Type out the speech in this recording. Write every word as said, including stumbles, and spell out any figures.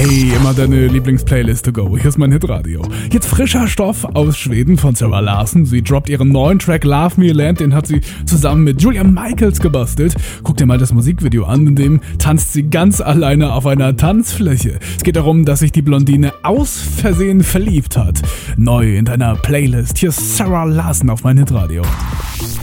Hey, immer deine Lieblingsplaylist to go. Hier ist mein Hitradio. Jetzt frischer Stoff aus Schweden von Zara Larsson. Sie droppt ihren neuen Track Love Me Land. Den hat sie zusammen mit Julia Michaels gebastelt. Guck dir mal das Musikvideo an. In dem tanzt sie ganz alleine auf einer Tanzfläche. Es geht darum, dass sich die Blondine aus Versehen verliebt hat. Neu in deiner Playlist. Hier ist Zara Larsson auf mein Hitradio.